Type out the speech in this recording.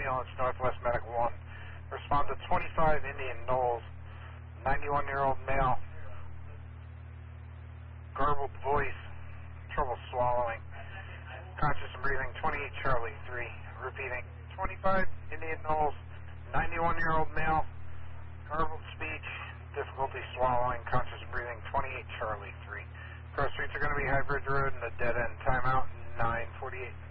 ambulance, Northwest Medical 1. Respond to 25 Indian Knolls, 91-year-old male, garbled voice, trouble swallowing, conscious and breathing, 28 Charlie 3. Repeating, 25 Indian Knolls, 91-year-old male, garbled speech, difficulty swallowing, conscious and breathing, 28 Charlie 3. Cross streets are going to be High Bridge Road and the dead end. Timeout 9:48.